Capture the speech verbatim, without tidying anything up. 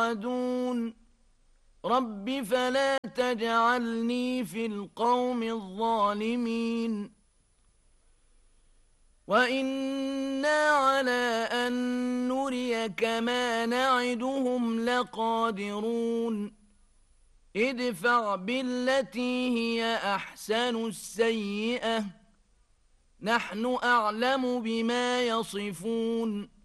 يوعدون رب فلا تجعلني في القوم الظالمين وإنا على أن نريك ما نعدهم لقادرون ادفع بالتي هي أحسن السيئة نحن أعلم بما يصفون